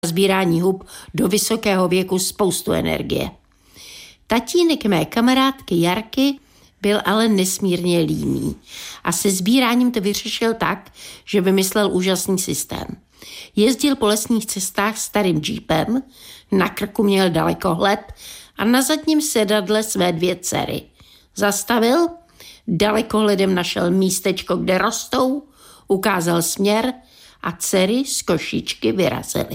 sbírání hub do vysokého věku spoustu energie. Tatínek mé kamarádky Jarky byl ale nesmírně líný a se sbíráním to vyřešil tak, že vymyslel úžasný systém. Jezdil po lesních cestách starým džípem, na krku měl dalekohled a na zadním sedadle své 2 dcery. Zastavil, dalekohledem našel místečko, kde rostou, ukázal směr a dcery z košíčky vyrazily.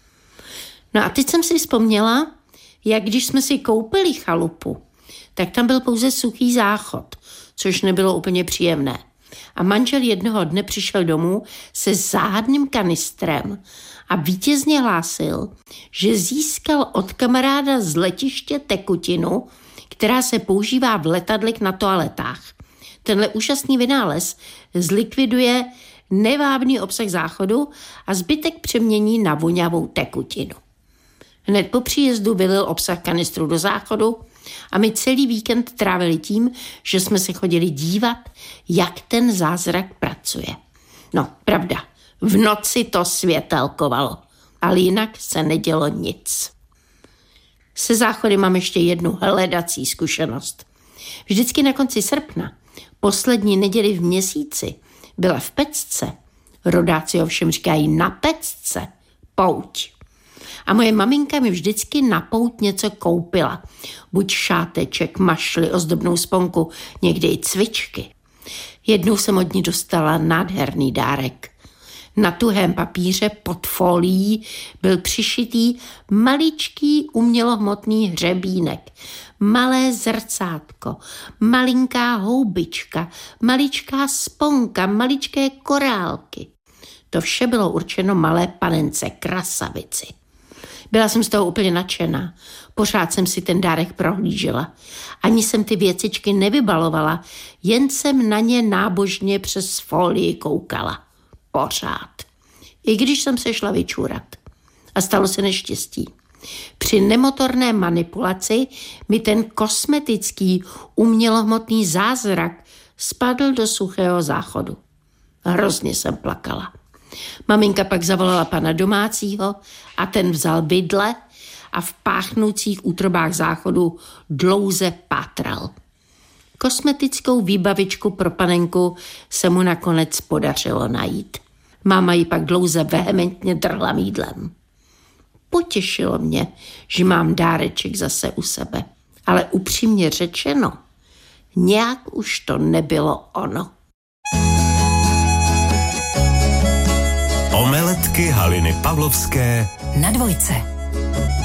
No a teď jsem si vzpomněla, jak když jsme si koupili chalupu, tak tam byl pouze suchý záchod, což nebylo úplně příjemné. A manžel jednoho dne přišel domů se záhadným kanistrem a vítězně hlásil, že získal od kamaráda z letiště tekutinu, která se používá v letadlech na toaletách. Tenhle úžasný vynález zlikviduje nevábný obsah záchodu a zbytek přemění na voňavou tekutinu. Hned po příjezdu vylil obsah kanistru do záchodu a my celý víkend trávili tím, že jsme se chodili dívat, jak ten zázrak pracuje. No, pravda, v noci to světelkovalo, ale jinak se nedělo nic. Se záchody mám ještě jednu hledací zkušenost. Vždycky na konci srpna, poslední neděli v měsíci, byla v Pecce, rodáci ovšem říkají na Pecce, pouť. A moje maminka mi vždycky na pouť něco koupila. Buď šáteček, mašli, ozdobnou sponku, někdy i cvičky. Jednou jsem od ní dostala nádherný dárek. Na tuhém papíře pod folií byl přišitý maličký umělohmotný hřebínek, malé zrcátko, malinká houbička, maličká sponka, maličké korálky. To vše bylo určeno malé panence krasavici. Byla jsem z toho úplně nadšená. Pořád jsem si ten dárek prohlížela. Ani jsem ty věcičky nevybalovala, jen jsem na ně nábožně přes folii koukala. Pořád. I když jsem se šla vyčůrat. A stalo se neštěstí. Při nemotorné manipulaci mi ten kosmetický umělohmotný zázrak spadl do suchého záchodu. Hrozně jsem plakala. Maminka pak zavolala pana domácího a ten vzal vidle a v páchnoucích útrobách záchodu dlouze pátral. Kosmetickou výbavičku pro panenku se mu nakonec podařilo najít. Máma ji pak dlouze vehementně drhla mýdlem. Potěšilo mě, že mám dáreček zase u sebe, ale upřímně řečeno, nějak už to nebylo ono. Omeletky Haliny Pavlovské na Dvojce.